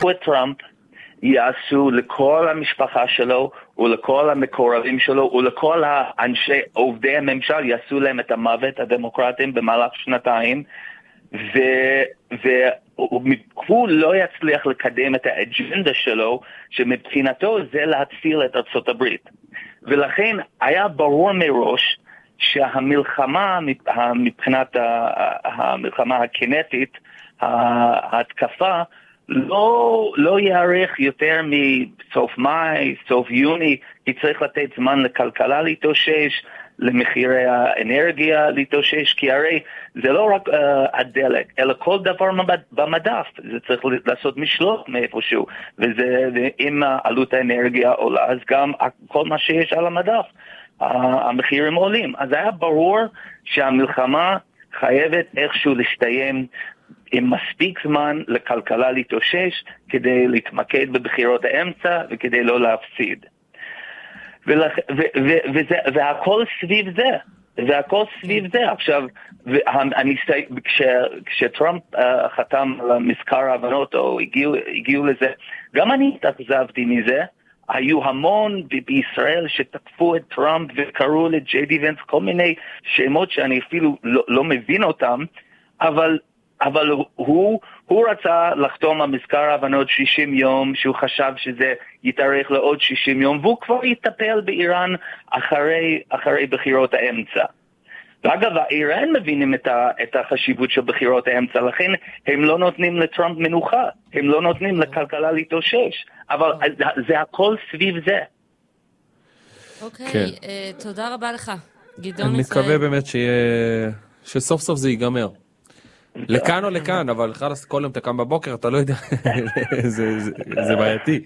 שתקפו את טראמפ יעשו לכל המשפחה שלו ולכל המקורבים שלו ולכל האנשי עובדי הממשל, יעשו להם את המוות הדמוקרטים במהלך שנתיים, והוא לא יצליח לקדם את האג'נדה שלו, שמבחינתו זה להציל את ארצות הברית. ולכן היה ברור מראש שהמלחמה, מבחינת המלחמה הקינטית, ההתקפה, לא יארך יותר מסוף מאי, סוף יוני, כי צריך לתת זמן לכלכלה להתאושש, למחירי האנרגיה להתאושש, כי הרי זה לא רק הדלק, אלא כל דבר במדף, זה צריך לעשות משלוח מאיפשהו, ואם עלות האנרגיה עולה, אז גם כל מה שיש על המדף, המחירים עולים. אז היה ברור שהמלחמה חייבת איכשהו להסתיים עם מספיק זמן לכלכלה להתאושש, כדי להתמקד בבחירות האמצע וכדי לא להפסיד. והכל סביב זה, עכשיו, כשטראמפ חתם על מזכר ההבנות, או הגיעו לזה, גם אני התאכזבתי מזה. היו המון בישראל שתקפו את טראמפ וקראו לג'יי די ונס כל מיני שמות שאני אפילו לא מבין אותם, אבל הוא רצה לחתום על מזכר ההבנות 60 יום, שהוא חשב שזה יתארך לעוד 60 יום, והוא כבר יטפל באיראן אחרי בחירות האמצע. ואגב, האיראן מבינים את החשיבות של בחירות האמצע, לכן הם לא נותנים לטראמפ מנוחה, הם לא נותנים לכלכלה להתאושש, אבל זה הכל סביב זה. אוקיי, תודה רבה לך, גדעון. אני מקווה באמת שסוף סוף זה ייגמר. לכאן או לכאן, אבל כל יום אתה קם בבוקר, אתה לא יודע, זה בעייתי.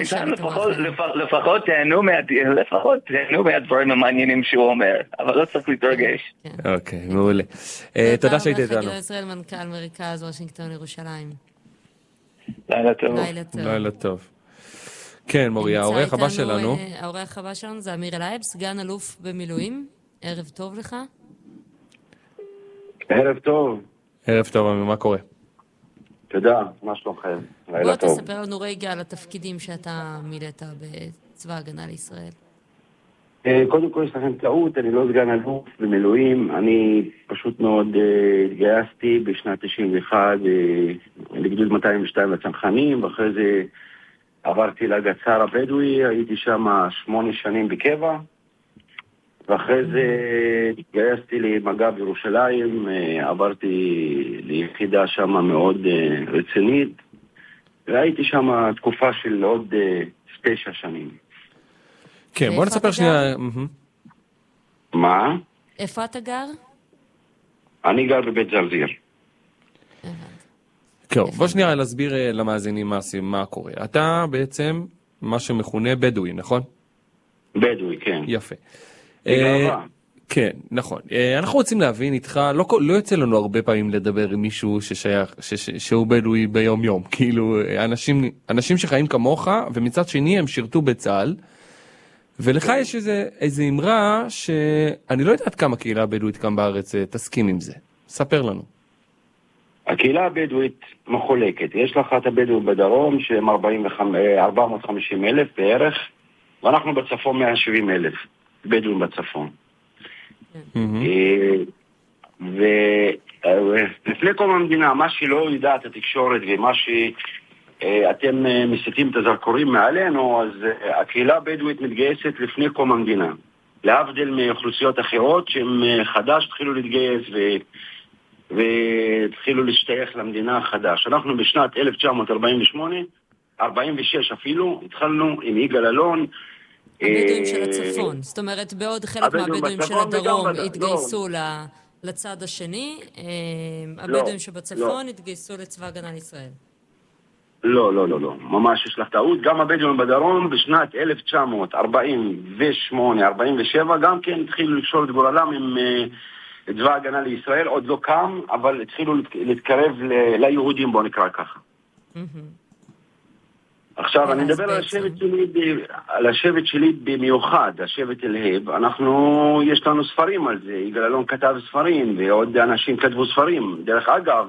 לפחות תהנו מהדברים המעניינים שהוא אומר, אבל לא צריך להתרגש. אוקיי, מעולה. תודה שהיית איתנו. גדעון ישראל, מנכ"ל מרכז וושינגטון ירושלים. לילה טוב. לילה טוב. כן, מוריה, העורך הבא שלנו. העורך הבא שלנו זה אמיר אלייב, סגן אלוף במילואים. ערב טוב לך. ערב טוב. ערב טוב, מה קורה? תודה, מה שלומכם? בוא תספר לנו רגע על התפקידים שאתה מילאת בצבא ההגנה לישראל. קודם כל יש לכם טעות, אני לא סגן אלוף במילואים, אני פשוט מאוד התגייסתי בשנת 91 לגדוד 202 לצנחנים, ואחרי זה עברתי לגצר הבדואי, הייתי שם 8 שנים בקבע, ואחרי זה התגייסתי למג"ב ירושלים, עברתי ליחידה שם מאוד רצינית, והייתי שם תקופה של עוד 9 שנים. כן, בוא נספר שנייה. מה? איפה אתה גר? אני גר בבית זרזיר. כן, בוא שנייה להסביר למאזינים מה קורה. אתה בעצם מה שמכונה בדואי, נכון? בדואי, כן. יפה. כן, נכון. אנחנו רוצים להבין איתך, לא יוצא לנו הרבה פעמים לדבר עם מישהו שהוא בדואי ביום יום, כאילו אנשים שחיים כמוך, ומצד שני הם שירתו בצה"ל, ולך יש איזו אמרה שאני לא יודעת כמה קהילה הבדואית כאן בארץ תסכים עם זה. ספר לנו. הקהילה הבדואית מחולקת. יש לך את הבדואים בדרום שהם 450,000 בערך, ואנחנו בצפון 170,000 בדואים בצפון. ולפני קום המדינה, מה שלא יודעת התקשורת ומה שאתם מסיתים את הזרקורים מעלינו, אז הקהילה הבדואית מתגייסת לפני קום המדינה. להבדיל מאוכלוסיות אחרות שהם חדש התחילו להתגייס והתחילו להשתייך למדינה החדש. אנחנו בשנת 1948, 46 אפילו, התחלנו עם יגאל אלון. הבדואים של הצפון, זאת אומרת בעוד חלק מהבדואים של הדרום התגייסו לצד השני, הבדואים שבצפון התגייסו לצבא הגנה לישראל. לא, לא, לא, לא, ממש יש לך טעות. גם הבדואים בדרום בשנת 1948-47 גם כן התחילו לקשור את גורלם עם צבא הגנה לישראל, עוד לא קם, אבל התחילו להתקרב ליהודים, בוא נקרא ככה. עכשיו, אני מדבר על השבט שלי במיוחד, השבט אלהב. יש לנו ספרים על זה, יגאל אלון כתב ספרים, ועוד אנשים כתבו ספרים. דרך אגב,